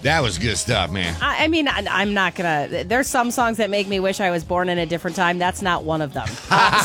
That was good stuff, man. I mean, I'm not going to... There's some songs that make me wish I was born in a different time. That's not one of them.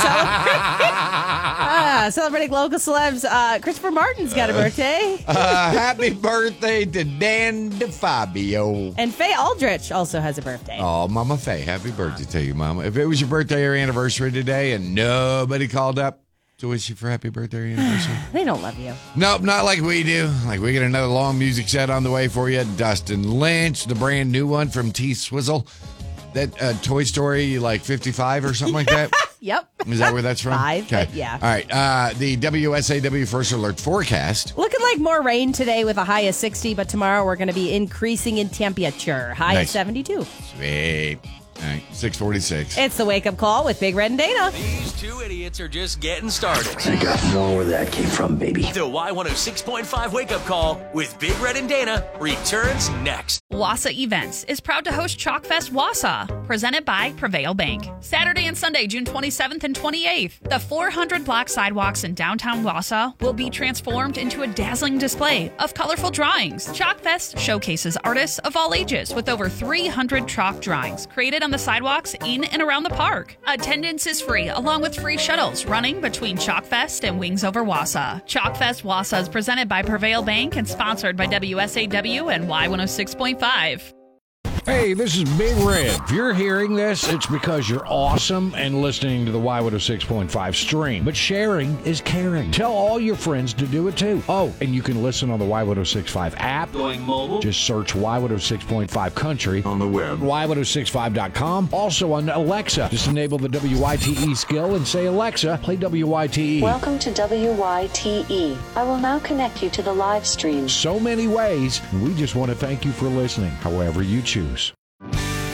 Celebrating local celebs, Christopher Martin's got a birthday. Happy birthday to Dan DeFabio. And Faye Aldrich also has a birthday. Oh, Mama Faye, happy birthday to you, Mama. If it was your birthday or anniversary today and nobody called up to wish you for happy birthday or anniversary. They don't love you. Nope, not like we do. Like, we got another long music set on the way for you. Dustin Lynch, the brand new one from T-Swizzle. That Toy Story, like 55 or something like that. Yep. Is that where that's from? 5, but yeah. All right. The WSAW First Alert forecast. Looking like more rain today with a high of 60, but tomorrow we're going to be increasing in temperature. High of 72. Sweet. All right, 6:46. It's the Wake Up Call with Big Red and Dana. These two idiots are just getting started. I got more where that came from, baby. The Y106.5 Wake Up Call with Big Red and Dana returns next. Wassa Events is proud to host Chalkfest Wassa, presented by Prevail Bank. Saturday and Sunday, June 27th and 28th, the 400-block sidewalks in downtown Wassa will be transformed into a dazzling display of colorful drawings. Chalkfest showcases artists of all ages with over 300 chalk drawings created on the sidewalks in and around the park. Attendance is free, along with free shuttles running between Chalkfest and Wings Over Wassa. Chalkfest Wassa is presented by Prevail Bank and sponsored by WSAW and Y106.5. Hey, this is Big Red. If you're hearing this, it's because you're awesome and listening to the Y106.5 stream. But sharing is caring. Tell all your friends to do it too. Oh, and you can listen on the Y106.5 app. Going mobile. Just search Y106.5 Country On the web. Y106.5.com. Also on Alexa. Just enable the WYTE skill and say, Alexa, play WYTE. Welcome to WYTE. I will now connect you to the live stream. So many ways. We just want to thank you for listening, however you choose.